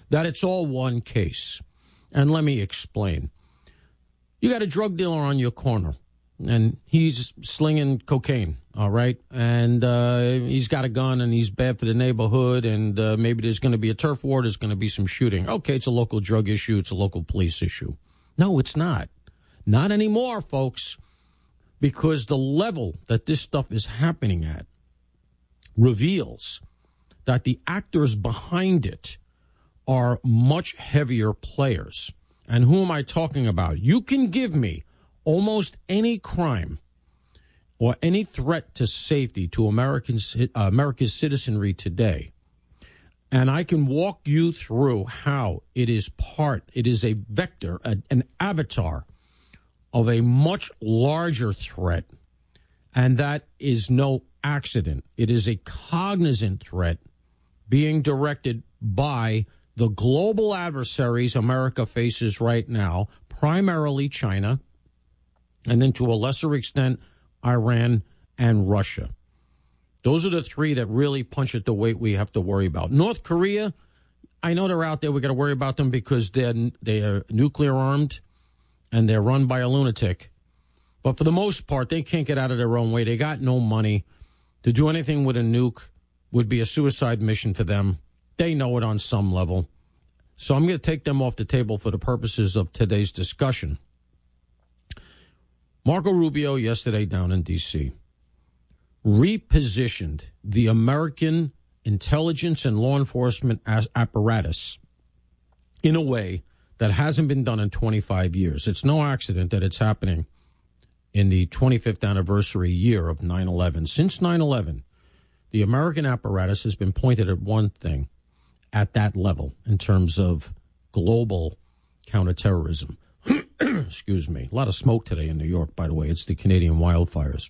that it's all one case. And let me explain. You got a drug dealer on your corner, and he's slinging cocaine, all right? And he's got a gun, and he's bad for the neighborhood, and maybe there's going to be a turf war, there's going to be some shooting. Okay, it's a local drug issue, it's a local police issue. No, it's not. Not anymore, folks, because the level that this stuff is happening at reveals that the actors behind it are much heavier players. And who am I talking about? You can give me almost any crime or any threat to safety to America's citizenry today, and I can walk you through how it is a vector, an avatar of a much larger threat, and that is no accident. It is a cognizant threat being directed by the global adversaries America faces right now, primarily China, and then to a lesser extent, Iran and Russia. Those are the three that really punch at the weight we have to worry about. North Korea, I know they're out there. We got to worry about them because they are nuclear armed and they're run by a lunatic. But for the most part, they can't get out of their own way. They got no money. To do anything with a nuke would be a suicide mission for them. They know it on some level. So I'm going to take them off the table for the purposes of today's discussion. Marco Rubio yesterday down in D.C. repositioned the American intelligence and law enforcement apparatus in a way that hasn't been done in 25 years. It's no accident that it's happening in the 25th anniversary year of 9/11. Since 9/11, the American apparatus has been pointed at one thing at that level in terms of global counterterrorism. Excuse me. A lot of smoke today in New York, by the way. It's the Canadian wildfires.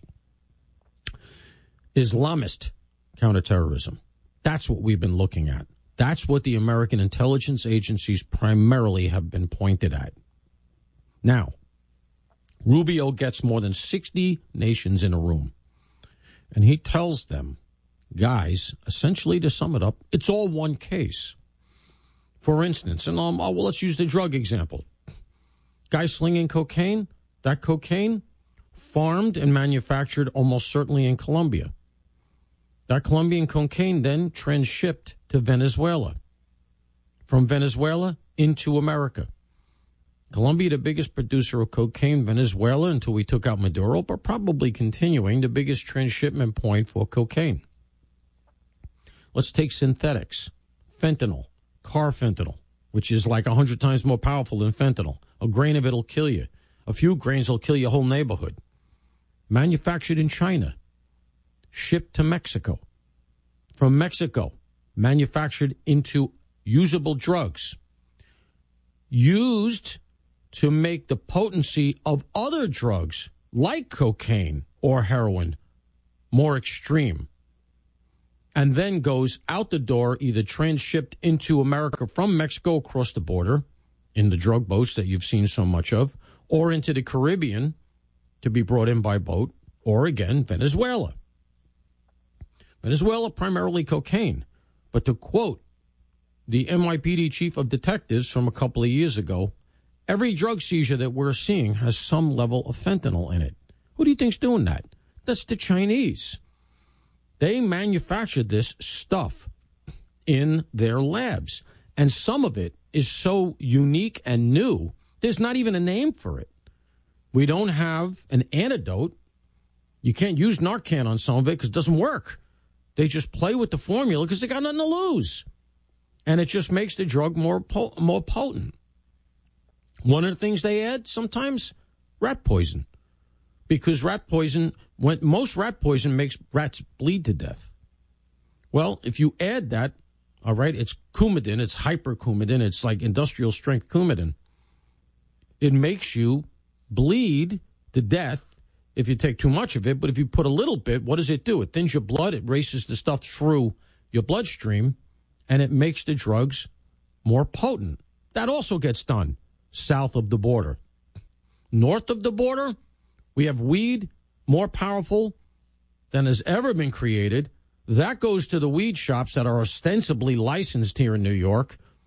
Islamist counterterrorism. That's what we've been looking at. That's what the American intelligence agencies primarily have been pointed at. Now, Rubio gets more than 60 nations in a room, and he tells them, guys, essentially to sum it up, it's all one case. For instance, and let's use the drug example. Guy slinging cocaine, that cocaine farmed and manufactured almost certainly in Colombia. That Colombian cocaine then transshipped to Venezuela. From Venezuela into America. Colombia, the biggest producer of cocaine, Venezuela, until we took out Maduro, but probably continuing the biggest transshipment point for cocaine. Let's take synthetics. Fentanyl, carfentanil, which is like 100 times more powerful than fentanyl. A grain of it will kill you. A few grains will kill your whole neighborhood. Manufactured in China. Shipped to Mexico. From Mexico, manufactured into usable drugs. Used to make the potency of other drugs, like cocaine or heroin, more extreme. And then goes out the door, either transshipped into America from Mexico across the border, in the drug boats that you've seen so much of, or into the Caribbean to be brought in by boat, or again, Venezuela. Venezuela, primarily cocaine. But to quote the NYPD chief of detectives from a couple of years ago, every drug seizure that we're seeing has some level of fentanyl in it. Who do you think's doing that? That's the Chinese. They manufactured this stuff in their labs. And some of it is so unique and new, there's not even a name for it. We don't have an antidote. You can't use Narcan on some of it because it doesn't work. They just play with the formula because they got nothing to lose. And it just makes the drug more potent. One of the things they add sometimes, rat poison. Because most rat poison makes rats bleed to death. Well, if you add that, all right, it's Coumadin, it's hypercoumadin, it's like industrial strength Coumadin. It makes you bleed to death if you take too much of it, but if you put a little bit, what does it do? It thins your blood, it races the stuff through your bloodstream, and it makes the drugs more potent. That also gets done south of the border. North of the border, we have weed more powerful than has ever been created. That goes to the weed shops that are ostensibly licensed here in New York,